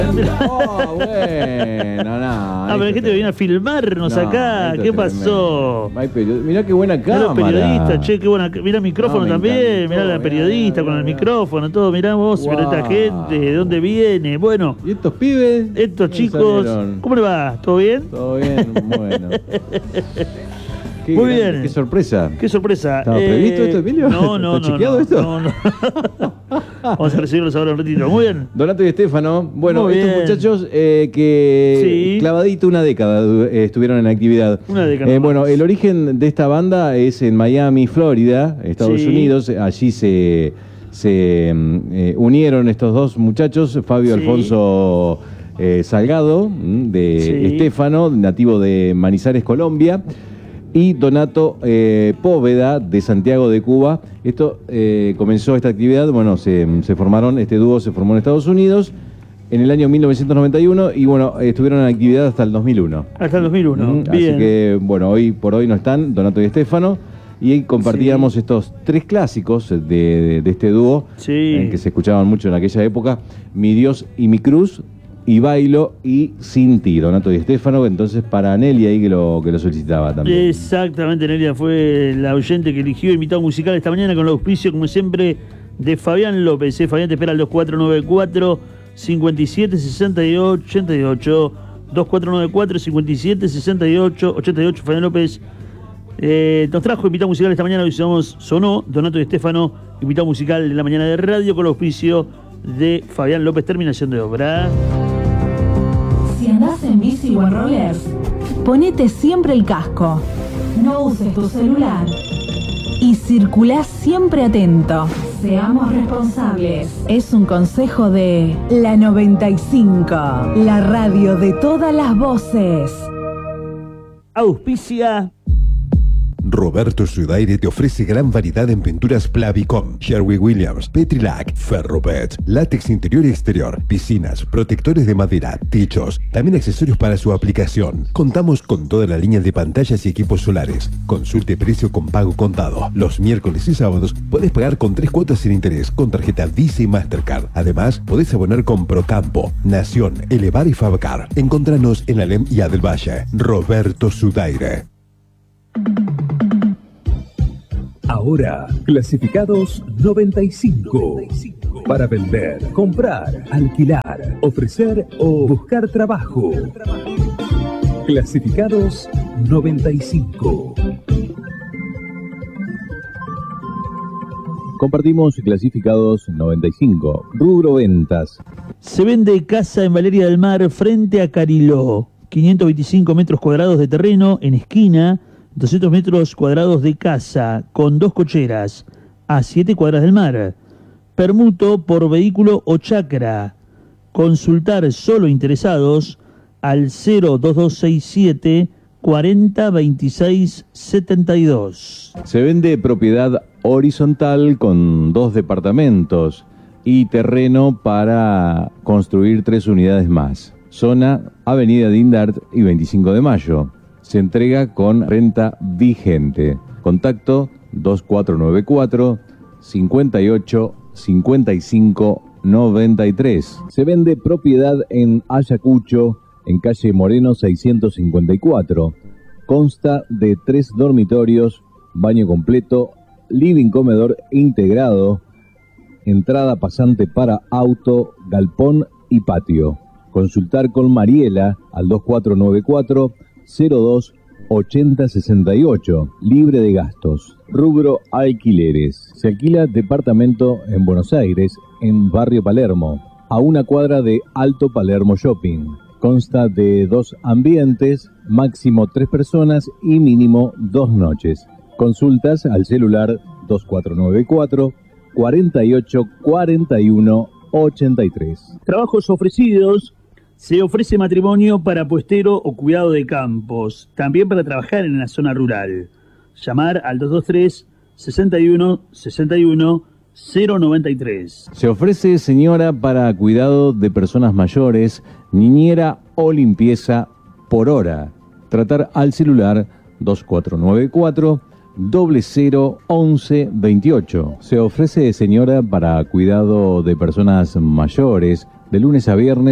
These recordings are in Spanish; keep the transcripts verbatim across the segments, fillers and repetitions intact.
Oh, bueno, no. Ah, pero hay gente que viene a filmarnos No, acá. esto ¿Qué es pasó? Hay period- Mirá qué buena Mirá los cámara. periodistas, che, qué buena. Mirá el micrófono No, me también. encantó, Mirá la mirá, periodista mirá, con el mirá. micrófono, todo. Mirá vos, mirá esta Guau. gente, de dónde viene. Bueno, ¿Y estos pibes? estos ¿Dónde chicos, salieron? ¿cómo le va? ¿Todo bien? Todo bien, bueno. Qué Muy grande, bien. Qué sorpresa. Qué sorpresa. ¿Estaba previsto esto, Emilio? No, no, ¿Está no. chequeado no, esto? No, no. Vamos a recibirlos ahora un ratito. Muy bien. Donato y Estéfano, bueno, Muy estos bien. muchachos eh, que Sí. clavadito una década eh, estuvieron en actividad. Una década Eh, más. bueno, el origen de esta banda es en Miami, Florida, Estados Sí. Unidos. Allí se, se mm, eh, unieron estos dos muchachos, Fabio Sí. Alfonso eh, Salgado, mm, de Sí. Estéfano, nativo de Manizales, Colombia. Y Donato eh, Póveda, de Santiago de Cuba. Esto eh, comenzó esta actividad, bueno, se, se formaron, este dúo se formó en Estados Unidos en el año mil novecientos noventa y uno y bueno, estuvieron en actividad hasta el dos mil uno. Hasta el dos mil uno. Mm, Bien. Así que, bueno, hoy por hoy no están Donato y Estéfano. Y ahí compartíamos Sí. estos tres clásicos de, de- de este dúo, Sí. eh, que se escuchaban mucho en aquella época: Mi Dios y mi cruz, y Bailo y Sin ti, Donato y Estéfano. Entonces para Nelly ahí que lo, que lo solicitaba también. Exactamente, Nelia fue la oyente que eligió invitado musical esta mañana con el auspicio, como siempre, de Fabián López. ¿eh? Fabián te espera al dos cuatro nueve cuatro, cinco siete, seis ocho, ocho ocho. dos cuatro nueve cuatro, cinco siete, seis ocho, ocho ocho. Fabián López eh, nos trajo invitado musical esta mañana. Hoy somos Sonó, Donato y Estéfano, invitado musical de la mañana de radio con el auspicio de Fabián López. Terminación de obra. Si andás en bici o en rollers, ponete siempre el casco. No uses tu celular. Y circulá siempre atento. Seamos responsables. Es un consejo de la noventa y cinco, la radio de todas las voces. Auspicia. Roberto Sudaire te ofrece gran variedad en pinturas Plavicom, Sherwin-Williams, Petrilac, Ferrobet, látex interior y exterior, piscinas, protectores de madera, techos, también accesorios para su aplicación. Contamos con toda la línea de pantallas y equipos solares. Consulte precio con pago contado. Los miércoles y sábados podés pagar con tres cuotas sin interés con tarjeta Visa y Mastercard. Además, podés abonar con Procampo, Nación, Elevar y Fabcar. Encontranos en Alem y Adel Valle. Roberto Sudaire. Ahora, clasificados noventa y cinco. Para vender, comprar, alquilar, ofrecer o buscar trabajo. Clasificados noventa y cinco. Compartimos clasificados noventa y cinco. Rubro ventas. Se vende casa en Valeria del Mar frente a Cariló. quinientos veinticinco metros cuadrados de terreno en esquina, doscientos metros cuadrados de casa con dos cocheras a siete cuadras del mar. Permuto por vehículo o chacra. Consultar solo interesados al cero dos dos seis siete, cuarenta, veintiséis, setenta y dos. Se vende propiedad horizontal con dos departamentos y terreno para construir tres unidades más. Zona Avenida Dindart y veinticinco de mayo. Se entrega con renta vigente. Contacto dos cuatro nueve cuatro, cinco ocho, cinco cinco, nueve tres. Se vende propiedad en Ayacucho, en calle Moreno seiscientos cincuenta y cuatro. Consta de tres dormitorios, baño completo, living comedor integrado, entrada pasante para auto, galpón y patio. Consultar con Mariela al dos cuatro nueve cuatro, cero dos, ochenta sesenta y ocho, libre de gastos. Rubro alquileres. Se alquila departamento en Buenos Aires, en Barrio Palermo, a una cuadra de Alto Palermo Shopping. Consta de dos ambientes, máximo tres personas y mínimo dos noches. Consultas al celular dos cuatro nueve cuatro, cuarenta y ocho, cuarenta y uno, ochenta y tres. Trabajos ofrecidos. Se ofrece matrimonio para puestero o cuidado de campos, también para trabajar en la zona rural. Llamar al dos dos tres, sesenta y uno, sesenta y uno, cero noventa y tres. Se ofrece señora para cuidado de personas mayores, niñera o limpieza por hora. Tratar al celular dos cuatro nueve cuatro, cero cero, once, veintiocho. Se ofrece señora para cuidado de personas mayores de lunes a viernes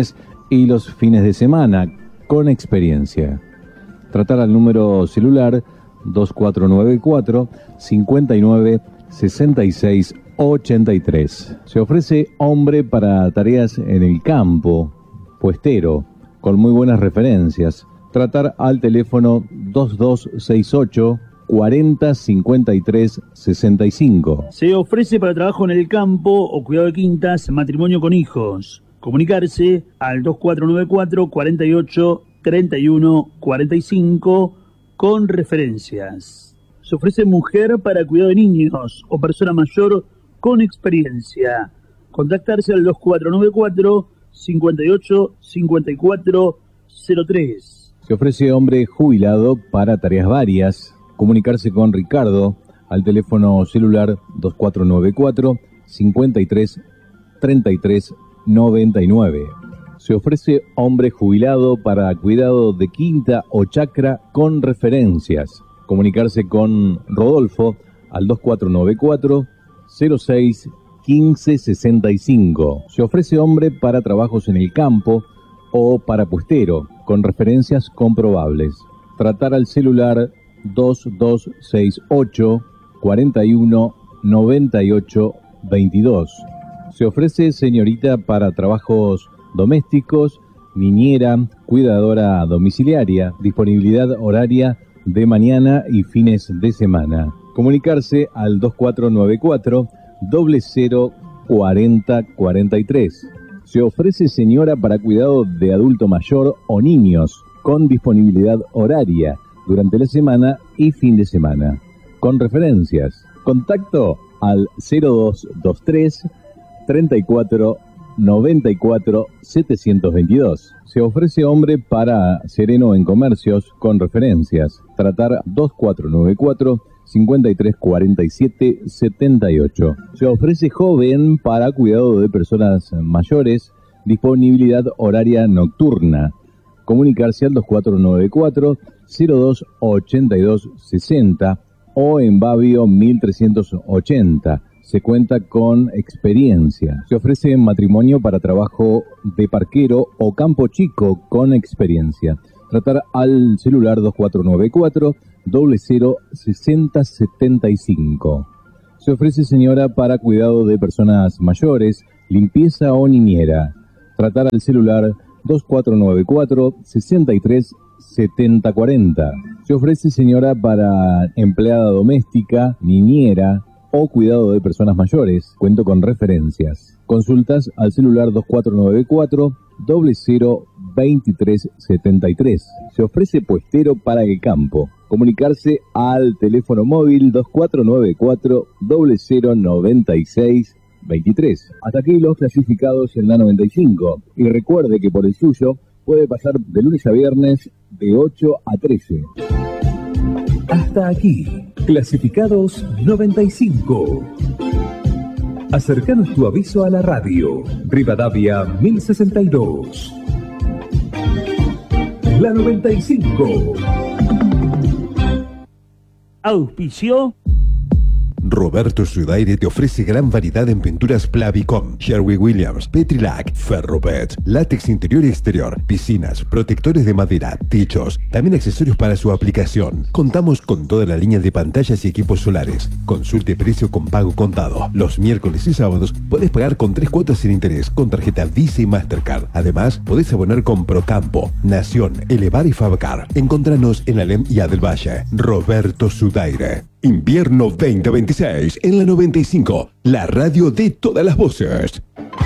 y los fines de semana con experiencia. Tratar al número celular dos cuatro nueve cuatro, cinco nueve, seis seis ocho tres. Se ofrece hombre para tareas en el campo, puestero, con muy buenas referencias. Tratar al teléfono dos dos seis ocho, cuarenta, cincuenta y tres, sesenta y cinco. Se ofrece para trabajo en el campo o cuidado de quintas, matrimonio con hijos. Comunicarse al dos cuatro nueve cuatro, cuarenta y ocho, treinta y uno, cuarenta y cinco con referencias. Se ofrece mujer para cuidado de niños o persona mayor con experiencia. Contactarse al dos cuatro nueve cuatro, cincuenta y ocho, cincuenta y cuatro, cero tres. Se ofrece hombre jubilado para tareas varias. Comunicarse con Ricardo al teléfono celular dos cuatro nueve cuatro, cincuenta y tres, treinta y tres, noventa y nueve. Se ofrece hombre jubilado para cuidado de quinta o chacra con referencias. Comunicarse con Rodolfo al dos cuatro nueve cuatro, cero seis, quince, sesenta y cinco. Se ofrece hombre para trabajos en el campo o para puestero con referencias comprobables. Tratar al celular dos dos seis ocho, cuarenta y uno, noventa y ocho, veintidós. Se ofrece señorita para trabajos domésticos, niñera, cuidadora domiciliaria, disponibilidad horaria de mañana y fines de semana. Comunicarse al dos cuatro nueve cuatro, cero cero, cuarenta, cuarenta y tres. Se ofrece señora para cuidado de adulto mayor o niños, con disponibilidad horaria durante la semana y fin de semana. Con referencias. Contacto al cero dos dos tres, treinta y cuatro, noventa y cuatro, setecientos veintidós. Se ofrece hombre para sereno en comercios con referencias. Tratar dos cuatro nueve cuatro, cincuenta y tres, cuarenta y siete, setenta y ocho. Se ofrece joven para cuidado de personas mayores, disponibilidad horaria nocturna. Comunicarse al dos cuatro nueve cuatro, cero dos, ochenta y dos, sesenta o en Babio mil trescientos ochenta. Se cuenta con experiencia. Se ofrece matrimonio para trabajo de parquero o campo chico con experiencia. Tratar al celular dos cuatro nueve cuatro, cero cero, sesenta, setenta y cinco. Se ofrece señora para cuidado de personas mayores, limpieza o niñera. Tratar al celular dos cuatro nueve cuatro, sesenta y tres, setenta cuarenta. Se ofrece señora para empleada doméstica, niñera o cuidado de personas mayores. Cuento con referencias. Consultas al celular dos cuatro nueve cuatro, cero cero, veintitrés, setenta y tres. Se ofrece puestero para el campo. Comunicarse al teléfono móvil dos cuatro nueve cuatro, cero cero, noventa y seis, veintitrés. Hasta aquí los clasificados en la noventa y cinco. Y recuerde que por el suyo puede pasar de lunes a viernes de ocho a trece. Hasta aquí, clasificados noventa y cinco. Acercanos tu aviso a la radio. Rivadavia mil sesenta y dos. La noventa y cinco. Auspició Roberto Sudaire te ofrece gran variedad en pinturas Plavicom, Sherwin Williams, Petrilac, Ferrobet, látex interior y exterior, piscinas, protectores de madera, techos, también accesorios para su aplicación. Contamos con toda la línea de pantallas y equipos solares. Consulte precio con pago contado. Los miércoles y sábados puedes pagar con tres cuotas sin interés con tarjeta Visa y Mastercard. Además, podés abonar con Procampo, Nación, Elevar y Fabcar. Encontranos en Alem y Adel Valle. Roberto Sudaire. Invierno veinte veintiséis en la noventa y cinco, la radio de todas las voces.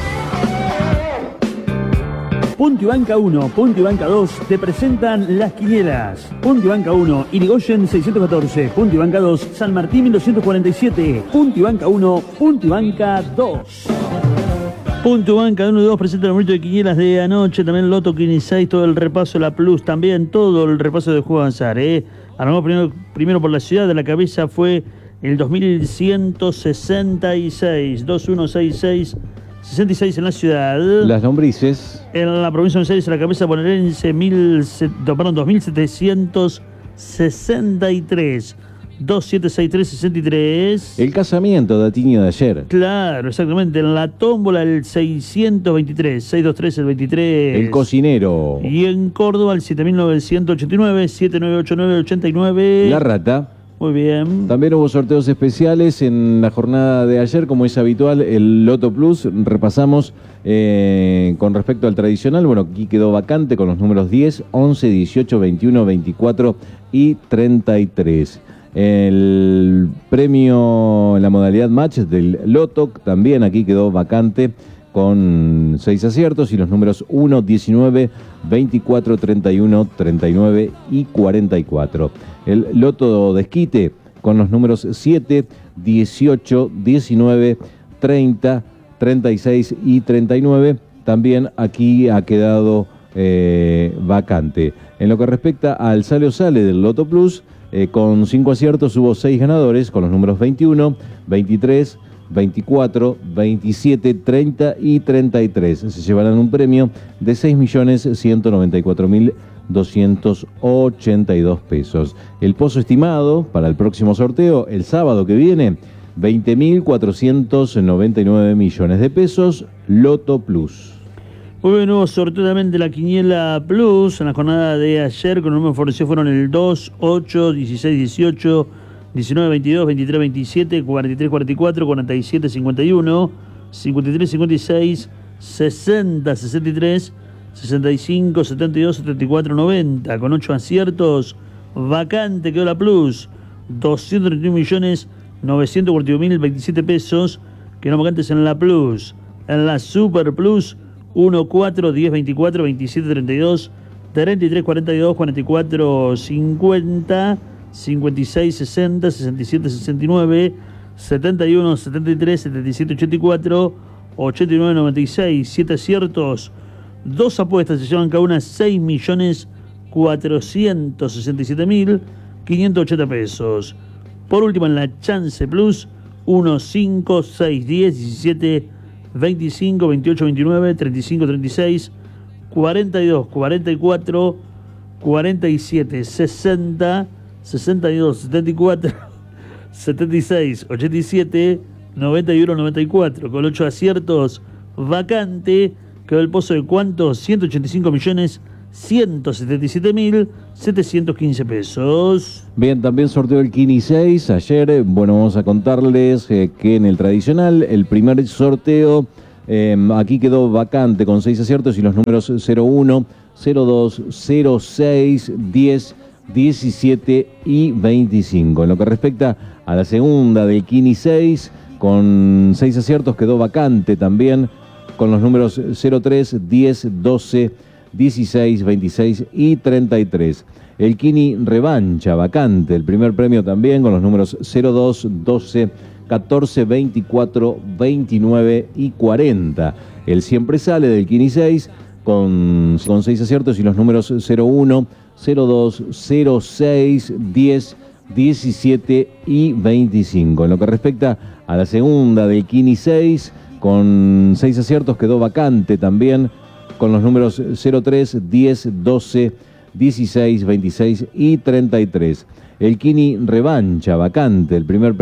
Punto y Banca uno, Punto y Banca dos te presentan las quinielas. Punto y Banca uno, Irigoyen seiscientos catorce. Punto y Banca dos, San Martín mil doscientos cuarenta y siete. Punto y Banca uno, Punto y Banca dos. Punto y Banca uno y dos presenta el momento de quinielas de anoche. También Loto quince y seis, todo el repaso, la Plus también, todo el repaso de juego avanzar, ¿eh? Arrancamos primero, primero por la ciudad. De la cabeza fue el dos mil ciento sesenta y seis. dos mil ciento sesenta y seis. sesenta y seis en la ciudad. Las lombrices. En la provincia de Buenos Aires, a la cabeza bonaerense, mil, perdón, dos mil setecientos sesenta y tres. dos siete seis tres seis tres. El casamiento de Atiño de ayer. Claro, exactamente. En la tómbola el seiscientos veintitrés, seiscientos veintitrés el veintitrés. El cocinero. Y en Córdoba el siete mil novecientos ochenta y nueve, siete nueve ocho nueve ochenta y nueve. La rata. Muy bien. También hubo sorteos especiales en la jornada de ayer, como es habitual, el Loto Plus. Repasamos eh, con respecto al tradicional. Bueno, aquí quedó vacante con los números diez, once, dieciocho, veintiuno, veinticuatro y treinta y tres. El premio en la modalidad match del Loto también aquí quedó vacante con seis aciertos y los números uno, diecinueve, veinticuatro, treinta y uno, treinta y nueve y cuarenta y cuatro. El Loto Desquite con los números siete, dieciocho, diecinueve, treinta, treinta y seis y treinta y nueve también aquí ha quedado eh, vacante. En lo que respecta al sale o sale del Loto Plus, eh, con cinco aciertos hubo seis ganadores con los números veintiuno, veintitrés, veinticuatro, veintisiete, treinta y treinta y tres. Se llevarán un premio de seis millones ciento noventa y cuatro mil doscientos ochenta y dos pesos. El pozo estimado para el próximo sorteo, el sábado que viene, veinte mil cuatrocientos noventa y nueve millones de pesos, Loto Plus. Muy bien, hubo sorteo también de la Quiniela Plus en la jornada de ayer, con los números favorecidos fueron el dos, ocho, dieciséis, dieciocho, diecinueve, veintidós, veintitrés, veintisiete, cuarenta y tres, cuarenta y cuatro, cuarenta y siete, cincuenta y uno, cincuenta y tres, cincuenta y seis, sesenta, sesenta y tres, sesenta y cinco, setenta y dos, setenta y cuatro, noventa. Con ocho aciertos, vacante quedó la Plus, doscientos treinta y un millones novecientos cuarenta y un mil veintisiete pesos, quedaron vacantes en la Plus. En la Super Plus, uno, cuatro, diez, veinticuatro, veintisiete, treinta y dos, treinta y tres, cuarenta y dos, cuarenta y cuatro, cincuenta, cincuenta y seis, sesenta, sesenta y siete, sesenta y nueve, setenta y uno, setenta y tres, setenta y siete, ochenta y cuatro, ochenta y nueve, noventa y seis. Siete aciertos, dos apuestas se llevan cada una seis millones cuatrocientos sesenta y siete mil quinientos ochenta pesos. Por último, en la Chance Plus, uno, cinco, seis, diez, diecisiete, veinticinco, veintiocho, veintinueve, treinta y cinco, treinta y seis, cuarenta y dos, cuarenta y cuatro, cuarenta y siete, sesenta, sesenta y dos, setenta y cuatro, setenta y seis, ochenta y siete, noventa y uno, noventa y cuatro. Con ocho aciertos, vacante quedó el pozo de cuánto, ciento ochenta y cinco millones ciento setenta y siete mil setecientos quince pesos. Bien, también sorteó el Kini seis ayer. Bueno, vamos a contarles eh, que en el tradicional, el primer sorteo, eh, aquí quedó vacante con seis aciertos y los números cero uno, cero dos, cero seis, diez, diecisiete y veinticinco. En lo que respecta a la segunda del Kini seis, con seis aciertos quedó vacante también con los números cero tres, diez, doce, dieciséis, veintiséis y treinta y tres. El Kini Revancha, vacante, el primer premio también con los números cero dos, doce, catorce, veinticuatro, veintinueve y cuarenta. El siempre sale del Kini seis con, con seis aciertos y los números cero uno, cero dos, cero seis, diez, diecisiete y veinticinco. En lo que respecta a la segunda del Kini seis, con seis aciertos quedó vacante también con los números cero tres, diez, doce, dieciséis, veintiséis y treinta y tres. El Kini Revancha, vacante, el primer